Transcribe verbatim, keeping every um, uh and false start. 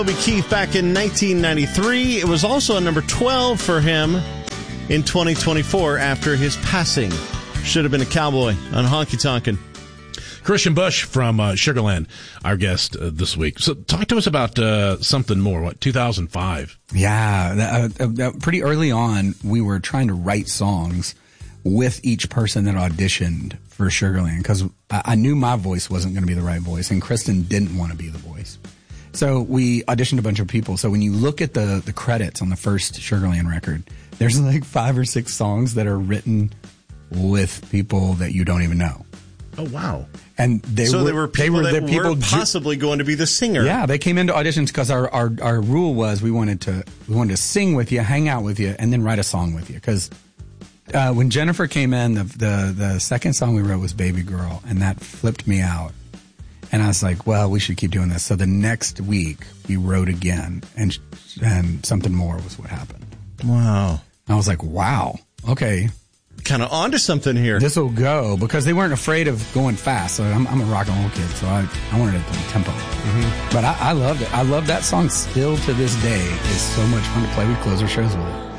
Toby Keith back in nineteen ninety-three. It was also a number twelve for him in twenty twenty-four after his passing. Should have been a cowboy on Honky Tonkin'. Christian Bush from uh, Sugarland, our guest uh, this week. So talk to us about uh, something more, what, two thousand five? Yeah, uh, uh, pretty early on, we were trying to write songs with each person that auditioned for Sugarland because I, I knew my voice wasn't going to be the right voice, and Kristen didn't want to be the voice. So we auditioned a bunch of people. So when you look at the, the credits on the first Sugarland record, there's like five or six songs that are written with people that you don't even know. Oh, wow. And they so were, they were people they were that the people were possibly going to be the singer. Yeah, they came into auditions because our, our, our rule was we wanted to we wanted to sing with you, hang out with you, and then write a song with you. Because uh, when Jennifer came in, the, the the second song we wrote was Baby Girl, and that flipped me out. And I was like, well, we should keep doing this. So the next week, we wrote again, and and Something More was what happened. Wow. I was like, wow, okay. Kind of onto something here. This will go, because they weren't afraid of going fast. So I'm, I'm a rock and roll kid, so I, I wanted it to tempo. Mm-hmm. But I, I loved it. I love that song still to this day. It's so much fun to play. We close our shows with it.